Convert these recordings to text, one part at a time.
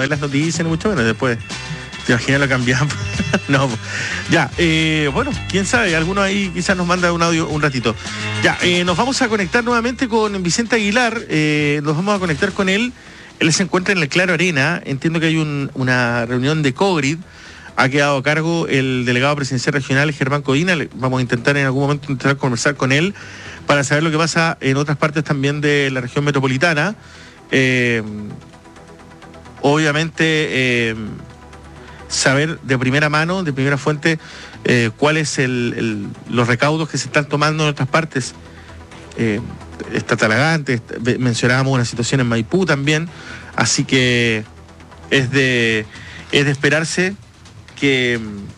ve las noticias ni mucho menos. Después, te imaginas, lo cambiamos. No, ya, bueno, quién sabe, alguno ahí quizás nos manda un audio un ratito. Ya, nos vamos a conectar nuevamente con Vicente Aguilar, nos vamos a conectar con él. Él se encuentra en el Claro Arena. Entiendo que hay una reunión de COGRID. Ha quedado a cargo el delegado presidencial regional, Germán Codina. Vamos a intentar en algún momento conversar con él para saber lo que pasa en otras partes también de la región metropolitana. Obviamente, saber de primera mano, de primera fuente, cuáles los recaudos que se están tomando en otras partes. Está Talagante, mencionábamos una situación en Maipú también, así que es de esperarse que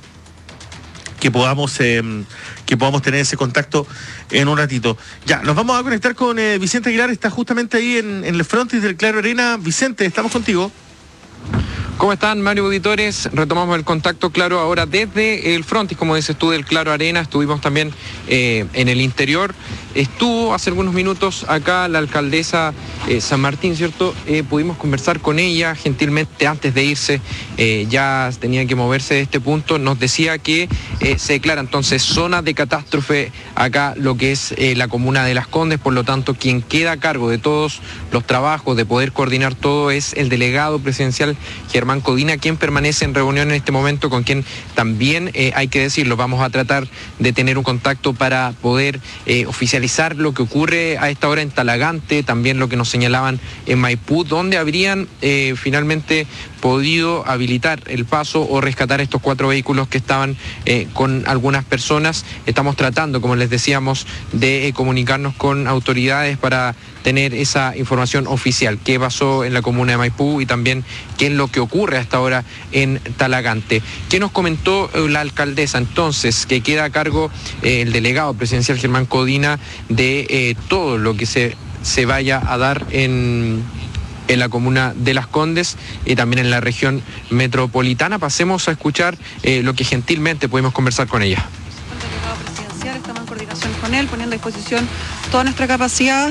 podamos tener ese contacto en un ratito. Ya, nos vamos a conectar con Vicente Aguilar, está justamente ahí en el frontis del Claro Arena. Vicente, estamos contigo. ¿Cómo están, Mario Auditores? Retomamos el contacto, claro, ahora desde el frontis, como dices tú, del Claro Arena. Estuvimos también en el interior. Estuvo hace algunos minutos acá la alcaldesa San Martín, ¿cierto? Pudimos conversar con ella gentilmente antes de irse. Ya tenía que moverse de este punto. Nos decía que se declara entonces zona de catástrofe acá lo que es la comuna de Las Condes. Por lo tanto, quien queda a cargo de todos los trabajos, de poder coordinar todo, es el delegado presidencial Germán Codina, quien permanece en reunión en este momento, con quien también, hay que decirlo, vamos a tratar de tener un contacto para poder oficializar lo que ocurre a esta hora en Talagante, también lo que nos señalaban en Maipú, donde habrían finalmente podido habilitar el paso o rescatar estos 4 vehículos que estaban con algunas personas. Estamos tratando, como les decíamos, de comunicarnos con autoridades para tener esa información oficial, qué pasó en la comuna de Maipú y también qué es lo que ocurre hasta ahora en Talagante. ¿Qué nos comentó la alcaldesa entonces? Que queda a cargo el delegado presidencial Germán Codina de todo lo que se vaya a dar en la comuna de Las Condes y también en la región metropolitana. Pasemos a escuchar lo que gentilmente pudimos conversar con ella. El delegado presidencial, estamos en coordinación con él, poniendo a disposición toda nuestra capacidad.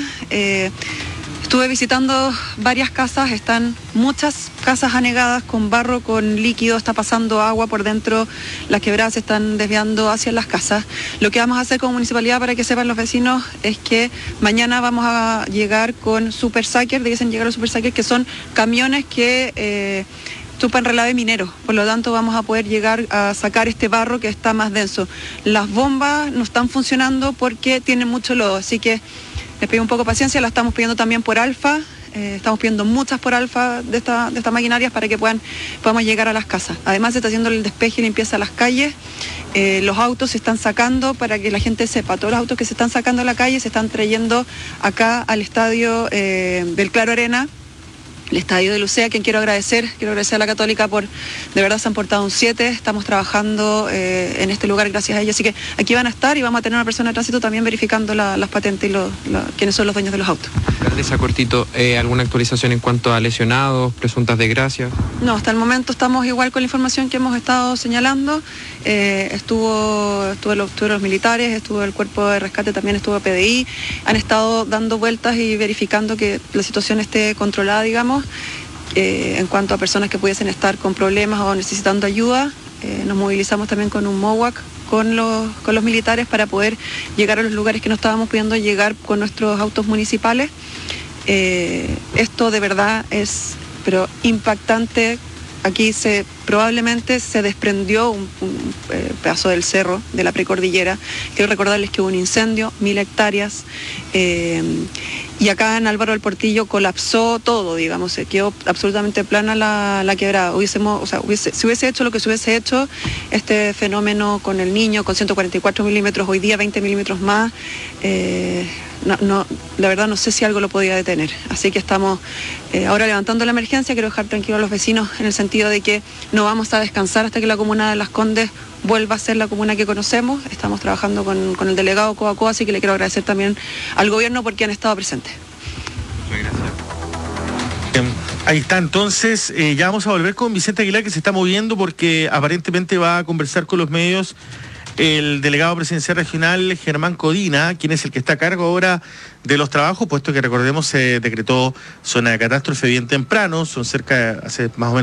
Estuve visitando varias casas, están muchas casas anegadas con barro, con líquido, está pasando agua por dentro, las quebradas se están desviando hacia las casas. Lo que vamos a hacer como municipalidad, para que sepan los vecinos, es que mañana vamos a llegar con Super Sacker, dicen llegar los Super Sacker, que son camiones que chupan relave minero, por lo tanto vamos a poder llegar a sacar este barro que está más denso. Las bombas no están funcionando porque tienen mucho lodo, así que les pido un poco de paciencia, la estamos pidiendo también por Alfa, estamos pidiendo muchas por Alfa de estas maquinarias para que podamos llegar a las casas. Además se está haciendo el despeje y limpieza de las calles, los autos se están sacando, para que la gente sepa, todos los autos que se están sacando a la calle se están trayendo acá al estadio del Claro Arena, el estadio de Lucea, quien quiero agradecer a la Católica por, de verdad se han portado un 7, estamos trabajando en este lugar gracias a ellos, así que aquí van a estar y vamos a tener una persona de tránsito también verificando las patentes y quiénes son los dueños de los autos. Alcaldesa, cortito, ¿alguna actualización en cuanto a lesionados, presuntas desgracias? No, hasta el momento estamos igual con la información que hemos estado señalando. Estuvieron los militares, estuvo el cuerpo de rescate, también estuvo PDI, han estado dando vueltas y verificando que la situación esté controlada, digamos, en cuanto a personas que pudiesen estar con problemas o necesitando ayuda. Nos movilizamos también con un MOWAC con los militares para poder llegar a los lugares que no estábamos pudiendo llegar con nuestros autos municipales. Esto de verdad es pero impactante. Aquí probablemente se desprendió un pedazo del cerro, de la precordillera. Quiero recordarles que hubo un incendio, 1000 hectáreas, y acá en Álvaro del Portillo colapsó todo, digamos, se quedó absolutamente plana la quebrada. Si hubiese hecho lo que se hubiese hecho, este fenómeno con el Niño, con 144 milímetros, hoy día 20 milímetros más, la verdad no sé si algo lo podía detener. Así que estamos ahora levantando la emergencia. Quiero dejar tranquilos a los vecinos en el sentido de que no vamos a descansar hasta que la comuna de Las Condes vuelva a ser la comuna que conocemos. Estamos trabajando con el delegado Coacoa, así que le quiero agradecer también al gobierno porque han estado presentes. Muchas gracias. Ahí está, entonces ya vamos a volver con Vicente Aguilar, que se está moviendo porque aparentemente va a conversar con los medios el delegado presidencial regional Germán Codina, quien es el que está a cargo ahora de los trabajos, puesto que recordemos se decretó zona de catástrofe bien temprano, hace más o menos